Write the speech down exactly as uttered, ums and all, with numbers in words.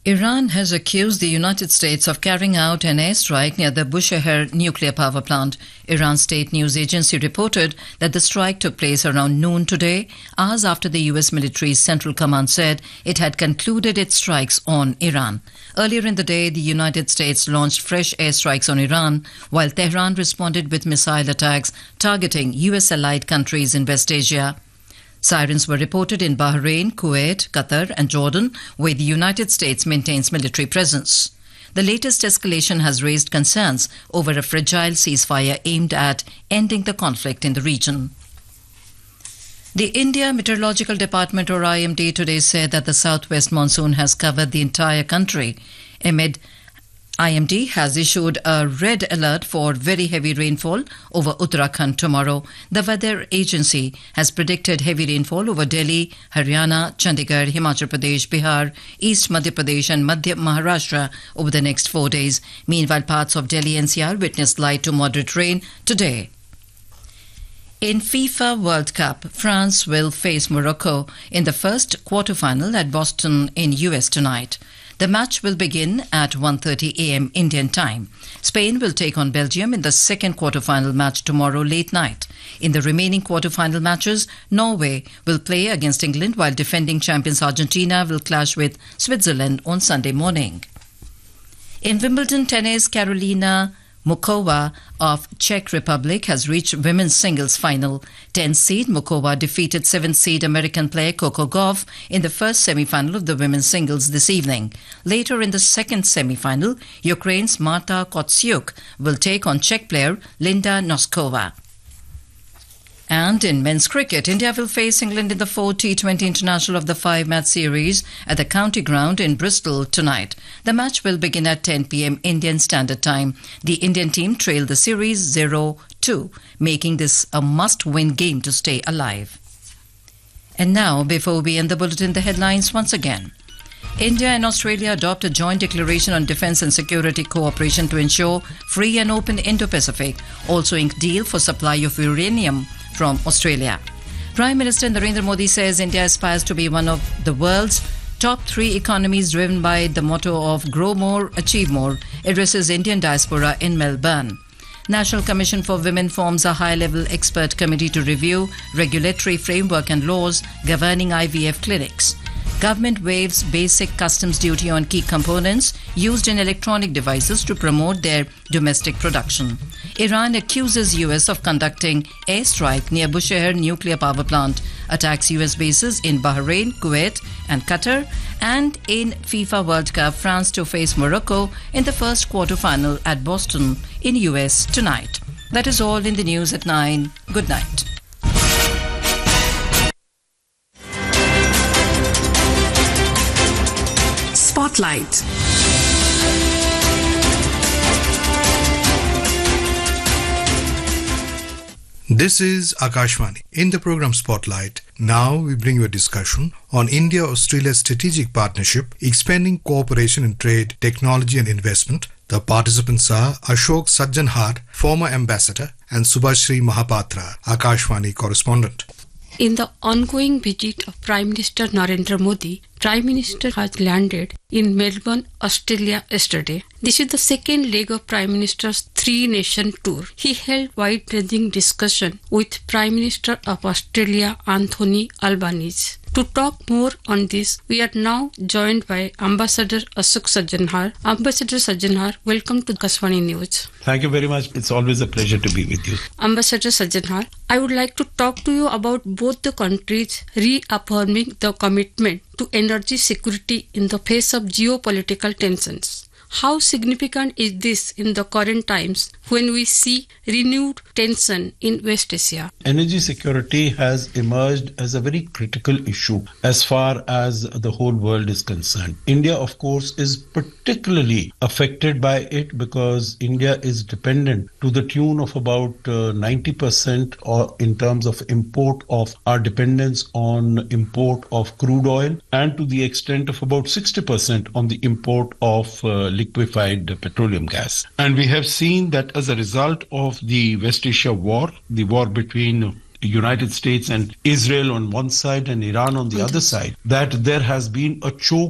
Iran has accused the United States of carrying out an airstrike near the Bushehr nuclear power plant. Iran's state news agency reported that the strike took place around noon today, hours after the U S military's Central Command said it had concluded its strikes on Iran. Earlier in the day, the United States launched fresh airstrikes on Iran, while Tehran responded with missile attacks targeting U S allied countries in West Asia. Sirens were reported in Bahrain, Kuwait, Qatar and Jordan, where the United States maintains military presence. The latest escalation has raised concerns over a fragile ceasefire aimed at ending the conflict in the region. The India Meteorological Department, or I M D, today said that the southwest monsoon has covered the entire country. Amid I M D has issued a red alert for very heavy rainfall over Uttarakhand tomorrow. The weather agency has predicted heavy rainfall over Delhi, Haryana, Chandigarh, Himachal Pradesh, Bihar, East Madhya Pradesh and Madhya Maharashtra over the next four days. Meanwhile, parts of Delhi N C R witnessed light to moderate rain today. In FIFA World Cup, France will face Morocco in the first quarter-final at Boston in U S tonight. The match will begin at one thirty a m Indian time. Spain will take on Belgium in the second quarter-final match tomorrow late night. In the remaining quarter-final matches, Norway will play against England, while defending champions Argentina will clash with Switzerland on Sunday morning. In Wimbledon tennis, Karolina Mukova of Czech Republic has reached women's singles final. tenth seed Mukova defeated seventh seed American player Coco Gauff in the first semi-final of the women's singles this evening. Later in the second semi-final, Ukraine's Marta Kotsiuk will take on Czech player Linda Noskova. And in men's cricket, India will face England in the fourth T twenty International of the five-match series at the County Ground in Bristol tonight. The match will begin at ten p m Indian Standard Time. The Indian team trailed the series zero two, making this a must-win game to stay alive. And now, before we end the bulletin, the headlines once again. India and Australia adopt a joint declaration on defence and security cooperation to ensure free and open Indo-Pacific. Also inked deal for supply of uranium from Australia. Prime Minister Narendra Modi says India aspires to be one of the world's top three economies driven by the motto of Grow More, Achieve More, addresses Indian diaspora in Melbourne. National Commission for Women forms a high-level expert committee to review regulatory framework and laws governing I V F clinics. Government waives basic customs duty on key components used in electronic devices to promote their domestic production. Iran accuses U S of conducting airstrike near Bushehr nuclear power plant, attacks U S bases in Bahrain, Kuwait and Qatar, and in FIFA World Cup, France to face Morocco in the first quarter-final at Boston in U S tonight. That is all in the news at nine. Good night. Spotlight. This is Akashvani. In the program Spotlight, now we bring you a discussion on India-Australia strategic partnership, expanding cooperation in trade, technology and investment. The participants are Ashok Sajjanhar, former ambassador, and Subhashri Mahapatra, Akashvani correspondent. In the ongoing visit of Prime Minister Narendra Modi, Prime Minister has landed in Melbourne, Australia yesterday. This is the second leg of Prime Minister's three-nation tour. He held wide-ranging discussion with Prime Minister of Australia, Anthony Albanese. To talk more on this, we are now joined by Ambassador Ashok Sajjanhar. Ambassador Sajjanhar, welcome to Akashvani News. Thank you very much. It's always a pleasure to be with you. Ambassador Sajjanhar, I would like to talk to you about both the countries reaffirming the commitment to energy security in the face of geopolitical tensions. How significant is this in the current times when we see renewed tension in West Asia? Energy security has emerged as a very critical issue as far as the whole world is concerned. India, of course, is particularly affected by it because India is dependent to the tune of about uh, ninety percent or in terms of import of our dependence on import of crude oil, and to the extent of about sixty percent on the import of uh, liquefied petroleum gas. And we have seen that as a result of the West Asia war, the war between the United States and Israel on one side and Iran on the other side, that there has been a choke